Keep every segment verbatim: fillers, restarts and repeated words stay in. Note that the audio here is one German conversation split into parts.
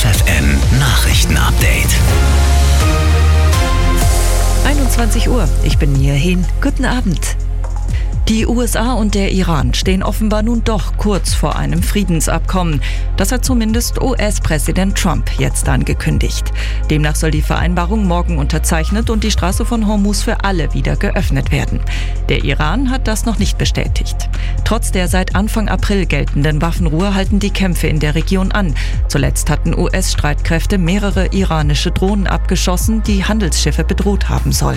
F F N Nachrichten-Update. einundzwanzig Uhr, ich bin Nia Hehn. Guten Abend. Die U S A und der Iran stehen offenbar nun doch kurz vor einem Friedensabkommen. Das hat zumindest U S-Präsident Trump jetzt angekündigt. Demnach soll die Vereinbarung morgen unterzeichnet und die Straße von Hormuz für alle wieder geöffnet werden. Der Iran hat das noch nicht bestätigt. Trotz der seit Anfang April geltenden Waffenruhe halten die Kämpfe in der Region an. Zuletzt hatten U S-Streitkräfte mehrere iranische Drohnen abgeschossen, die Handelsschiffe bedroht haben sollen.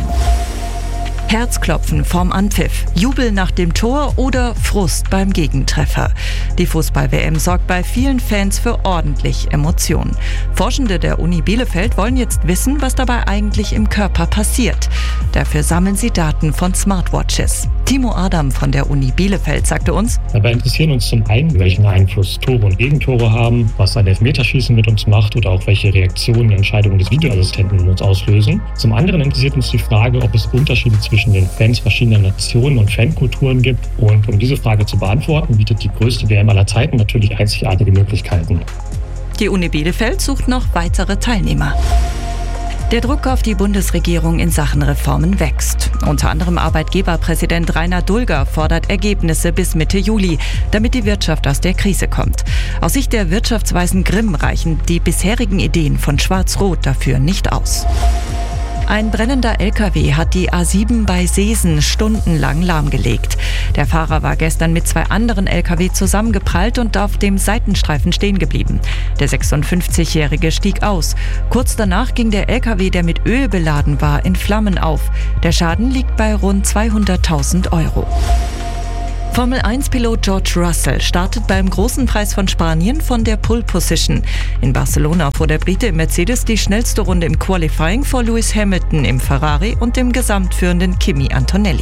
Herzklopfen vorm Anpfiff, Jubel nach dem Tor oder Frust beim Gegentreffer. Die Fußball-W M sorgt bei vielen Fans für ordentlich Emotionen. Forschende der Uni Bielefeld wollen jetzt wissen, was dabei eigentlich im Körper passiert. Dafür sammeln sie Daten von Smartwatches. Timo Adam von der Uni Bielefeld sagte uns: Dabei interessieren uns zum einen, welchen Einfluss Tore und Gegentore haben, was ein Elfmeterschießen mit uns macht oder auch welche Reaktionen die Entscheidungen des Videoassistenten in uns auslösen. Zum anderen interessiert uns die Frage, ob es Unterschiede zwischen den Fans verschiedener Nationen und Fankulturen gibt. Und um diese Frage zu beantworten, bietet die größte W M aller Zeiten natürlich einzigartige Möglichkeiten. Die Uni Bielefeld sucht noch weitere Teilnehmer. Der Druck auf die Bundesregierung in Sachen Reformen wächst. Unter anderem Arbeitgeberpräsident Rainer Dulger fordert Ergebnisse bis Mitte Juli, damit die Wirtschaft aus der Krise kommt. Aus Sicht der Wirtschaftsweisen Grimm reichen die bisherigen Ideen von Schwarz-Rot dafür nicht aus. Ein brennender L K W hat die A sieben bei Seesen stundenlang lahmgelegt. Der Fahrer war gestern mit zwei anderen L K W zusammengeprallt und auf dem Seitenstreifen stehen geblieben. Der sechsundfünfzigjährige stieg aus. Kurz danach ging der L K W, der mit Öl beladen war, in Flammen auf. Der Schaden liegt bei rund zweihunderttausend Euro. Formel eins Pilot George Russell startet beim Großen Preis von Spanien von der Pole Position. In Barcelona fuhr der Brite im Mercedes die schnellste Runde im Qualifying vor Lewis Hamilton im Ferrari und dem gesamtführenden Kimi Antonelli.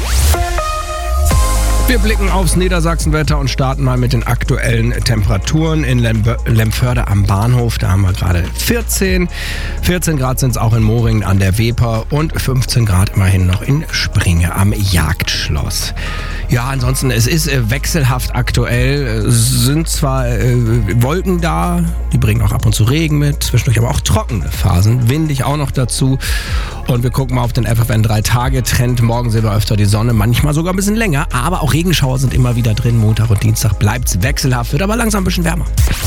Wir blicken aufs Niedersachsenwetter und starten mal mit den aktuellen Temperaturen in Lem- Lemförde am Bahnhof. Da haben wir gerade vierzehn. vierzehn Grad sind es auch in Moringen an der Weper und fünfzehn Grad immerhin noch in Springe am Jagdschloss. Ja, ansonsten, es ist äh, wechselhaft aktuell. Es sind zwar äh, Wolken da, die bringen auch ab und zu Regen mit, zwischendurch aber auch trockene Phasen, windig auch noch dazu. Und wir gucken mal auf den F F N drei Tage Trend. Morgen sehen wir öfter die Sonne, manchmal sogar ein bisschen länger, aber auch Regenschauer sind immer wieder drin. Montag und Dienstag bleibt's wechselhaft, wird aber langsam ein bisschen wärmer.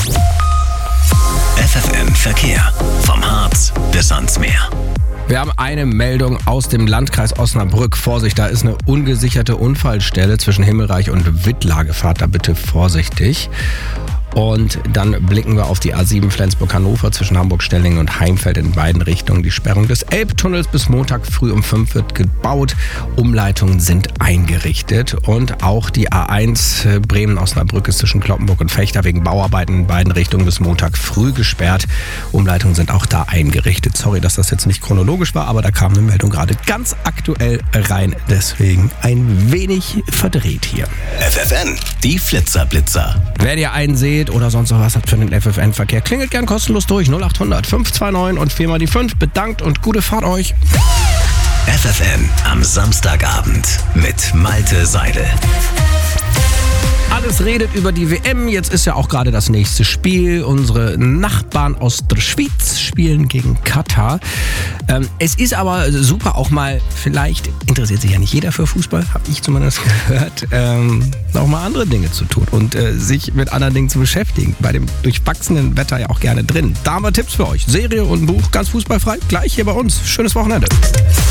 F F N Verkehr. Vom Harz bis ans Meer. Wir haben eine Meldung aus dem Landkreis Osnabrück. Vorsicht, da ist eine ungesicherte Unfallstelle zwischen Himmelreich und Wittlaage. Fahrt da bitte vorsichtig. Und dann blicken wir auf die A sieben Flensburg-Hannover zwischen Hamburg-Stellingen und Heimfeld in beiden Richtungen. Die Sperrung des Elbtunnels bis Montag früh um fünf wird gebaut. Umleitungen sind eingerichtet. Und auch die A eins Bremen-Osnabrück ist zwischen Cloppenburg und Vechta wegen Bauarbeiten in beiden Richtungen bis Montag früh gesperrt. Umleitungen sind auch da eingerichtet. Sorry, dass das jetzt nicht chronologisch war, aber da kam eine Meldung gerade ganz aktuell rein. Deswegen ein wenig verdreht hier. F F N, die Flitzer-Blitzer. Wer ihr einen seht oder sonst noch was habt für den F F N-Verkehr, klingelt gern kostenlos durch. null acht hundert fünf zwei neun und viermal die fünf. Bedankt und gute Fahrt euch. F F N am Samstagabend mit Malte Seidel. Alles redet über die W M. Jetzt ist ja auch gerade das nächste Spiel. Unsere Nachbarn aus der Schweiz spielen gegen Katar. Ähm, es ist aber super auch mal, vielleicht interessiert sich ja nicht jeder für Fußball, habe ich zumindest gehört, ähm, auch mal andere Dinge zu tun und äh, sich mit anderen Dingen zu beschäftigen. Bei dem durchwachsenen Wetter ja auch gerne drin. Da haben wir Tipps für euch. Serie und Buch, ganz fußballfrei, gleich hier bei uns. Schönes Wochenende.